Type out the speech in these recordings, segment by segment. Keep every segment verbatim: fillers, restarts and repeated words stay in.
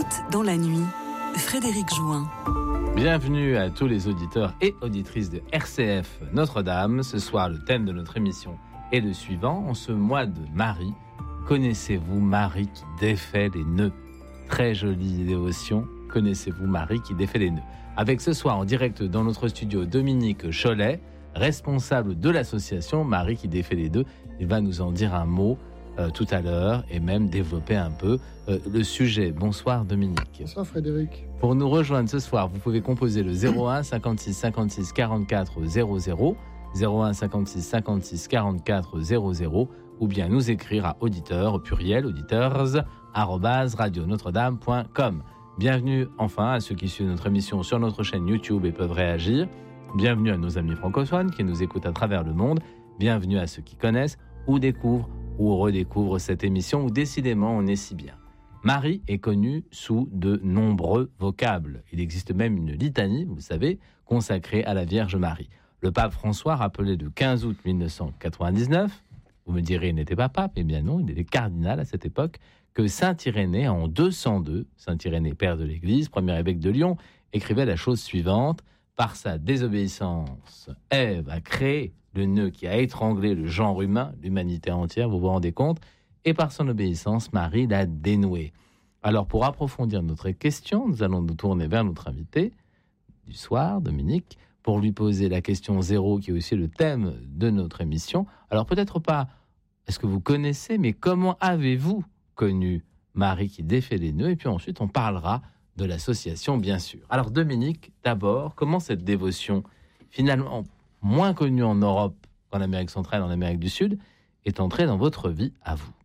Écoute dans la nuit, Frédéric Jouin. Bienvenue à tous les auditeurs et auditrices de R C F Notre-Dame. Ce soir, le thème de notre émission est le suivant. En ce mois de Marie, connaissez-vous Marie qui défait les nœuds? Très jolie dévotion. Connaissez-vous Marie qui défait les nœuds? Avec ce soir en direct dans notre studio Dominique Cholet, responsable de l'association Marie qui défait les nœuds. Il va nous en dire un mot euh, tout à l'heure et même développer un peu euh, le sujet. Bonsoir Dominique. Bonsoir Frédéric. Pour nous rejoindre ce soir, vous pouvez composer le zéro un cinquante-six cinquante-six quarante-quatre zéro zéro, zéro un cinquante-six cinquante-six quarante-quatre zéro zéro, ou bien nous écrire à auditeurs, au pluriel, auditeurs, arobase radio notre dame point com. Bienvenue enfin à ceux qui suivent notre émission sur notre chaîne YouTube et peuvent réagir. Bienvenue à nos amis francophones qui nous écoutent à travers le monde. Bienvenue à ceux qui connaissent ou découvrent ou redécouvrent cette émission où décidément on est si bien. Marie est connue sous de nombreux vocables. Il existe même une litanie, vous le savez, consacrée à la Vierge Marie. Le pape François rappelait le quinze août mille neuf cent quatre-vingt-dix-neuf, vous me direz il n'était pas pape, eh bien non, il était cardinal à cette époque, que saint Irénée en deux cent deux, saint Irénée père de l'Église, premier évêque de Lyon, écrivait la chose suivante: par sa désobéissance, Ève a créé le nœud qui a étranglé le genre humain, l'humanité entière, vous vous rendez compte, et par son obéissance, Marie l'a dénoué. Alors, pour approfondir notre question, nous allons nous tourner vers notre invité du soir, Dominique, pour lui poser la question zéro, qui est aussi le thème de notre émission. Alors, peut-être pas, est-ce que vous connaissez, mais comment avez-vous connu Marie qui défait les nœuds? Et puis ensuite, on parlera de l'association, bien sûr. Alors, Dominique, d'abord, comment cette dévotion, finalement moins connue en Europe qu'en Amérique centrale, en Amérique du Sud, est entrée dans votre vie, à vous?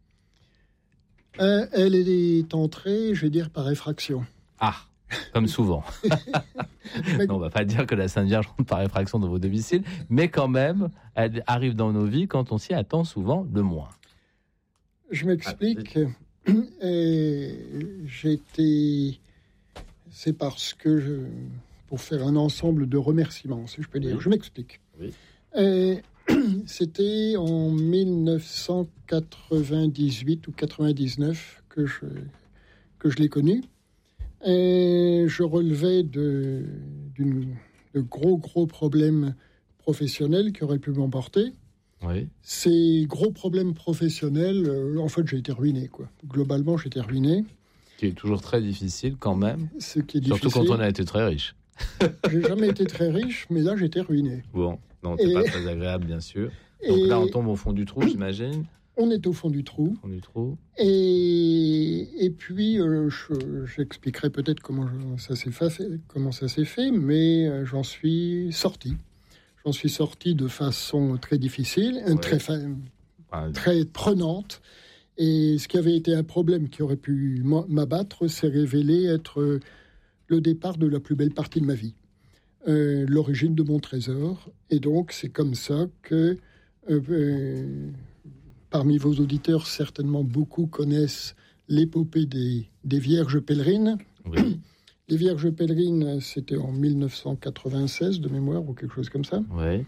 Euh, elle est entrée, je vais dire, par effraction. Ah, comme souvent. Non, on ne va pas dire que la Sainte Vierge rentre par effraction dans vos domiciles, mais quand même, elle arrive dans nos vies quand on s'y attend souvent le moins. Je m'explique. Ah, et j'étais... C'est parce que, je... pour faire un ensemble de remerciements, si je peux dire. Oui. Je m'explique. Oui. Et... C'était en mille neuf cent quatre-vingt-dix-huit ou quatre-vingt-dix-neuf que je, que je l'ai connu. Et je relevais de, d'une, de gros, gros problèmes professionnels qui auraient pu m'emporter. Oui. Ces gros problèmes professionnels, euh, en fait, j'ai été ruiné, quoi. Globalement, j'ai été ruiné. Ce qui est toujours très difficile quand même. Ce qui est Surtout difficile. Quand on a été très riche. J'ai jamais été très riche, mais là, j'étais ruiné. Bon, non, c'est et... pas très agréable, bien sûr. Donc et... là, on tombe au fond du trou, j'imagine. On est au fond du trou. Au fond du trou. Et, et puis, euh, je, j'expliquerai peut-être comment je, ça s'est fait, comment ça s'est fait, mais euh, j'en suis sorti. J'en suis sorti de façon très difficile, ouais. très, ah, très prenante. Et ce qui avait été un problème qui aurait pu m'abattre s'est révélé être le départ de la plus belle partie de ma vie, euh, l'origine de mon trésor. Et donc, c'est comme ça que, euh, euh, parmi vos auditeurs, certainement beaucoup connaissent l'épopée des, des Vierges pèlerines. Oui. Les Vierges pèlerines, c'était en mille neuf cent quatre-vingt-seize, de mémoire, ou quelque chose comme ça. Oui.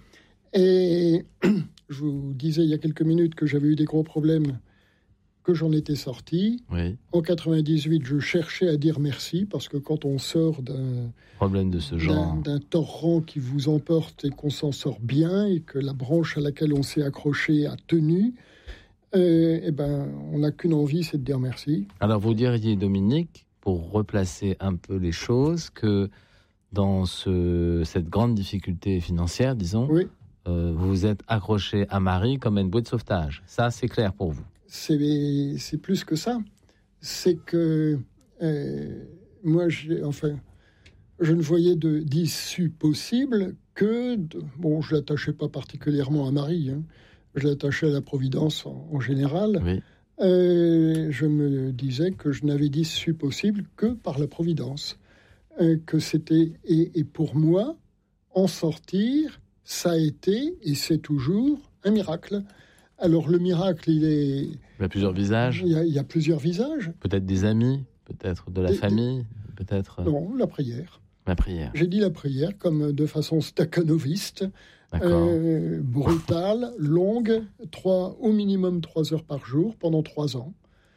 Et je vous disais il y a quelques minutes que j'avais eu des gros problèmes, que j'en étais sorti. Oui. En quatre-vingt-dix-huit, je cherchais à dire merci, parce que quand on sort d'un problème de ce genre, d'un, d'un torrent qui vous emporte et qu'on s'en sort bien, et que la branche à laquelle on s'est accroché a tenu, euh, eh ben, on n'a qu'une envie, c'est de dire merci. Alors vous diriez, Dominique, pour replacer un peu les choses, que dans ce, cette grande difficulté financière, disons, oui. euh, vous vous êtes accroché à Marie comme à une bouée de sauvetage. Ça, c'est clair pour vous? C'est, c'est plus que ça. C'est que euh, moi, j'ai, enfin, je ne voyais de, d'issue possible que... De, bon, je ne l'attachais pas particulièrement à Marie. Hein, je l'attachais à la Providence en, en général. Oui. Euh, je me disais que je n'avais d'issue possible que par la Providence. Euh, que c'était... Et, et pour moi, en sortir, ça a été, et c'est toujours, un miracle. Alors, le miracle, il est... Il y a plusieurs visages. Il y a, il y a plusieurs visages. Peut-être des amis, peut-être de la des, famille, des... peut-être... Non, la prière. La prière. J'ai dit la prière comme de façon stakhanoviste, euh, brutale, longue, trois, au minimum trois heures par jour, pendant trois ans.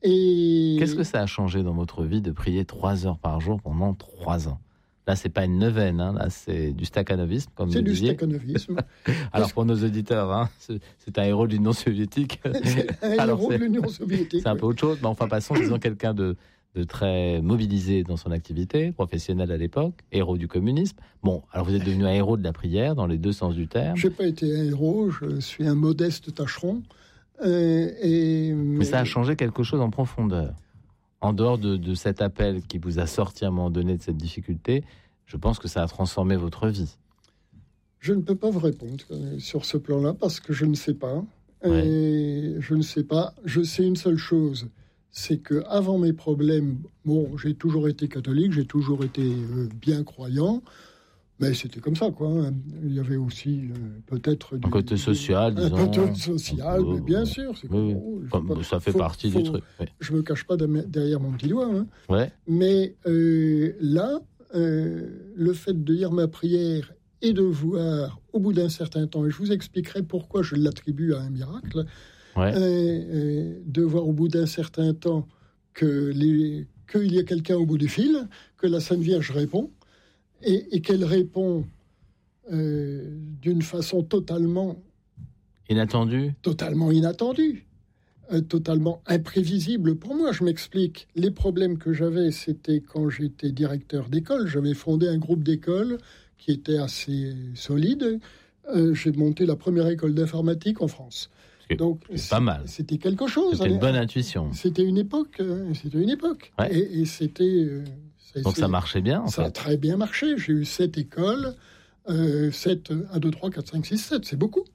Et... Qu'est-ce que ça a changé dans votre vie de prier trois heures par jour pendant trois ans ? Là, c'est pas une neuvaine, hein, là, c'est du stakhanovisme, comme vous C'est du disiez. stakhanovisme. Alors, pour nos auditeurs, hein, c'est, c'est un héros de l'Union soviétique. C'est un Alors, héros c'est, de l'Union soviétique. c'est un oui. peu autre chose, mais enfin, passons, disons, quelqu'un de, de très mobilisé dans son activité, professionnel à l'époque, héros du communisme. Bon, alors vous êtes devenu un héros de la prière, dans les deux sens du terme. Je n'ai pas été un héros, je suis un modeste tâcheron. Euh, et... Mais ça a changé quelque chose en profondeur. En dehors de, de cet appel qui vous a sorti à un moment donné de cette difficulté, je pense que ça a transformé votre vie. Je ne peux pas vous répondre euh, sur ce plan-là parce que je ne sais pas. Ouais. Et je ne sais pas. Je sais une seule chose, c'est que avant mes problèmes, bon, j'ai toujours été catholique, j'ai toujours été euh, bien croyant, mais c'était comme ça, quoi. Hein. Il y avait aussi euh, peut-être Un côté social, un disons. côté social, Un peu, mais bien ouais. sûr. C'est Oui, comme- oui. je Comme sais pas, ça fait faut- partie faut- du truc. Oui. Je me cache pas derrière derrière mon petit doigt, hein. Ouais. Mais euh, là, euh, le fait de dire ma prière et de voir au bout d'un certain temps, et je vous expliquerai pourquoi je l'attribue à un miracle, Ouais. euh, euh, de voir au bout d'un certain temps que les, qu'il y a quelqu'un au bout du fil, que la Sainte Vierge répond, et, et qu'elle répond euh, d'une façon totalement, Inattendu. totalement inattendue. Euh, totalement imprévisible pour moi. Je m'explique. Les problèmes que j'avais, c'était quand j'étais directeur d'école. J'avais fondé un groupe d'école qui était assez solide. Euh, j'ai monté la première école d'informatique en France. C'est Donc, pas mal. C'était quelque chose. C'était une bonne intuition. C'était une époque. euh, C'était une époque. Ouais. Et, et c'était. euh, ça, Donc c'est- ça marchait bien, en ça a fait. très bien marché. J'ai eu sept écoles. Euh, sept, un, deux, trois, quatre, cinq, six, sept. C'est beaucoup.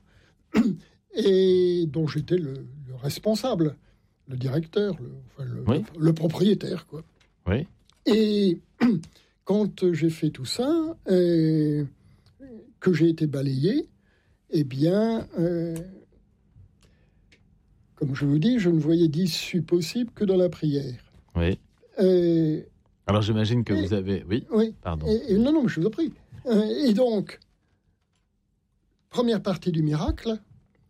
Et dont j'étais le, le responsable, le directeur, le, enfin, le, Oui. le, le propriétaire, quoi. Oui. Et quand j'ai fait tout ça, euh, que j'ai été balayé, eh bien, euh, comme je vous dis, je ne voyais d'issue possible que dans la prière. Oui. Euh, Alors j'imagine que Et- vous avez... Oui, oui. pardon. Et, et non, non, mais je vous en prie. Euh, et donc, première partie du miracle,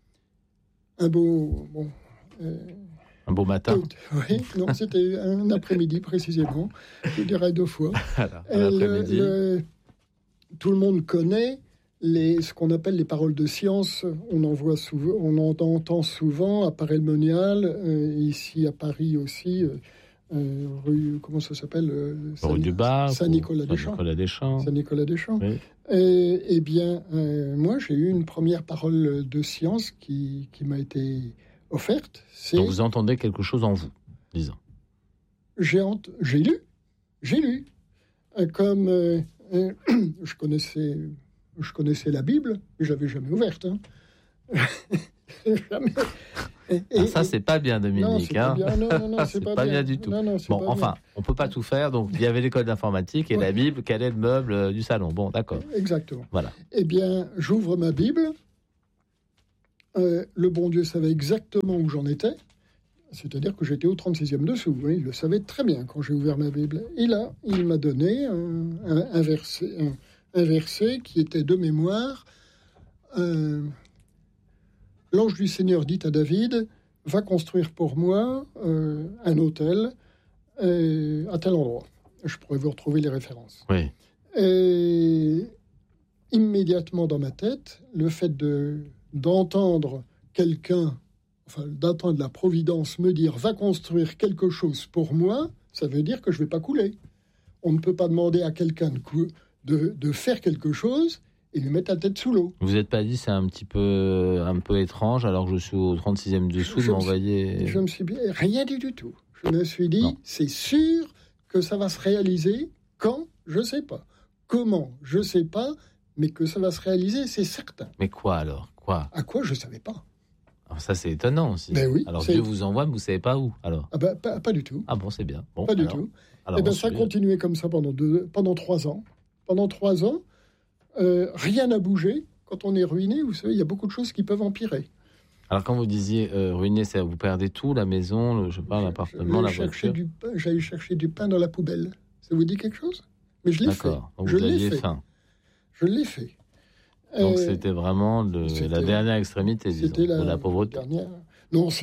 un beau... Bon, euh, Un beau matin. oui, non, c'était un après-midi précisément, je dirais deux fois. Voilà, à Euh, le- l'après-midi. le- tout le monde connaît les, ce qu'on appelle les paroles de science. On en voit souvent, on en entend souvent à Paray-le-Monial, euh, ici à Paris aussi, euh, euh, rue, comment ça s'appelle euh, Rue du Bac. Saint-Nicolas-des-Champs. Saint-Nicolas-des-Champs. Saint-Nicolas-des-Champs. Oui. Euh, eh bien, euh, moi, j'ai eu une première parole de science qui, qui m'a été offerte. C'est Donc vous entendez quelque chose en vous, disons. j'ai, ent- j'ai lu, j'ai lu. Euh, Comme euh, euh, je connaissais, je connaissais la Bible, mais je l'avais jamais ouverte. Hein. Jamais. Et- Ah, et- ça, c'est pas bien, non, Dominique. c'est pas hein. bien. Non, non, non, c'est C'est pas, pas bien. bien du tout. Non, non, c'est Bon, pas enfin, on peut pas tout faire. Donc, il y avait l'école d'informatique et Ouais. la Bible. Quel est le meuble euh, du salon? Bon, d'accord. bien. Exactement. Voilà. Eh bien, j'ouvre ma Bible. Euh, le bon Dieu savait exactement où j'en étais. C'est-à-dire que j'étais au trente-sixième dessous. Oui, il le savait très bien quand j'ai ouvert ma Bible. Et là, il m'a donné un, un- un verset, un- un verset qui était de mémoire. Euh, L'ange du Seigneur dit à David, va construire pour moi euh, un autel euh, à tel endroit. Je pourrais vous retrouver les références. Oui. Et immédiatement dans ma tête, le fait de, d'entendre quelqu'un, enfin d'entendre la Providence me dire va construire quelque chose pour moi, ça veut dire que je ne vais pas couler. On ne peut pas demander à quelqu'un de, cou- de, de faire quelque chose et lui mettre la tête sous l'eau. Vous n'êtes pas dit c'est un petit peu, un peu étrange alors que je suis au trente-sixième dessous Je de me suis- m'envoyer. Je me suis bien, rien du tout. Je me suis dit, Non. c'est sûr que ça va se réaliser quand, je ne sais pas. Comment, je ne sais pas, mais que ça va se réaliser, c'est certain. Mais quoi alors? Quoi? À quoi, je ne savais pas. Alors ça, c'est étonnant aussi. Ben oui, alors c'est- Dieu vous envoie, mais vous savez pas où alors? Ah ben, pas, pas du tout. Ah bon, c'est bien. Bon, Pas du alors- tout. alors Eh ben, on ça a suit. continué comme ça pendant, deux, pendant trois ans. Pendant trois ans, euh, rien n'a bougé. Quand on est ruiné, vous savez, il y a beaucoup de choses qui peuvent empirer. Alors quand vous disiez euh, ruiner, c'est vous perdez tout, la maison, le, je sais pas, l'appartement, la J'allais chercher voiture. du pain- J'allais chercher du pain dans la poubelle. Ça vous dit quelque chose? Mais je l'ai fait. D'accord. Donc Je vous l'ai aviez fait. faim. Je l'ai fait. Donc Euh, c'était vraiment le- c'était- la dernière extrémité, disons, C'était la, de la pauvreté. dernière. Non, c'est-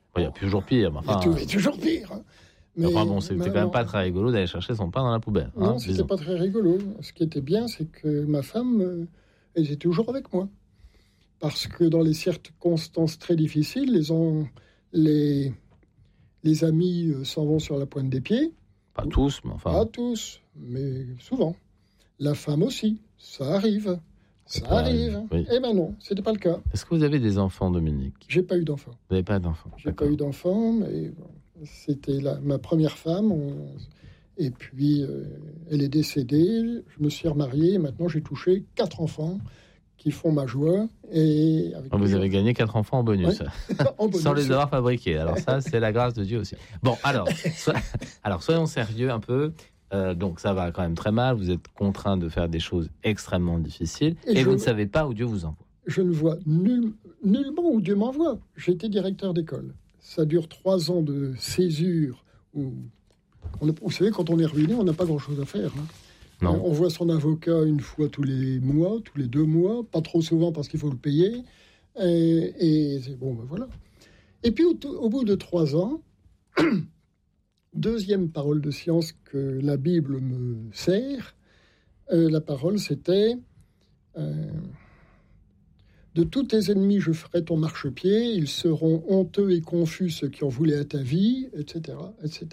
Il y a toujours pire. Mais enfin, il y a toujours pire. Hein. Mais enfin bon, c'était quand même pas très rigolo d'aller chercher son pain dans la poubelle. Non, hein, c'était disons. pas très rigolo. Ce qui était bien, c'est que ma femme, euh, elle était toujours avec moi. Parce que dans les circonstances très difficiles, les, en, les, les amis euh, s'en vont sur la pointe des pieds. Pas tous, mais enfin... Pas tous, mais souvent. La femme aussi, ça arrive. Ça pas... arrive. Oui. Eh ben non, c'était pas le cas. Est-ce que vous avez des enfants, Dominique ? J'ai pas eu d'enfants. Vous n'avez pas d'enfants. J'ai pas eu d'enfants, mais bon, c'était la, ma première femme. On, et puis, euh, elle est décédée. Je me suis remarié. Et maintenant, j'ai touché quatre enfants qui font ma joie. Et avec vous avez joie. gagné quatre enfants en bonus. Ouais. en bonus. Sans les avoir fabriqués. Alors ça, c'est la grâce de Dieu aussi. Bon, alors, so... alors soyons sérieux un peu. Euh, donc ça va quand même très mal. Vous êtes contraint de faire des choses extrêmement difficiles. Et, et je... vous ne savez pas où Dieu vous envoie. Je ne vois nul... nullement où Dieu m'envoie. J'ai été directeur d'école. Ça dure trois ans de césure. Où... On a... Vous savez, quand on est ruiné, on n'a pas grand-chose à faire. Hein. Non. On voit son avocat une fois tous les mois, tous les deux mois, pas trop souvent parce qu'il faut le payer. Et, et c'est bon, ben voilà. Et puis, au, au bout de trois ans, deuxième parole de science que la Bible me sert, euh, la parole, c'était euh, « De tous tes ennemis, je ferai ton marchepied, ils seront honteux et confus ceux qui en voulaient à ta vie, et cetera, et cetera »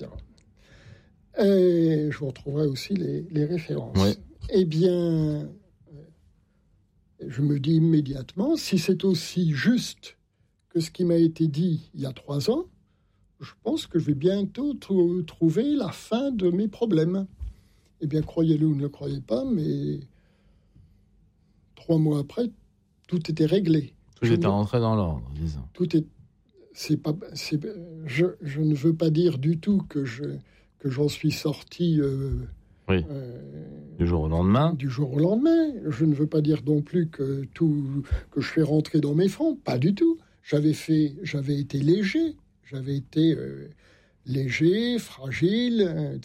Et je vous retrouverai aussi les, les références. Ouais. Eh bien, je me dis immédiatement, si c'est aussi juste que ce qui m'a été dit il y a trois ans, je pense que je vais bientôt t- trouver la fin de mes problèmes. Eh bien, croyez-le ou ne le croyez pas, mais trois mois après, tout était réglé. Tout je était ne... rentré dans l'ordre, disons. Tout est... C'est pas... C'est... Je... je ne veux pas dire du tout que je... que j'en suis sorti euh, oui. euh, du jour au lendemain. Du jour au lendemain. Je ne veux pas dire non plus que tout que je fais rentrer dans mes fonds, pas du tout. J'avais fait, j'avais été léger, j'avais été euh, léger, fragile,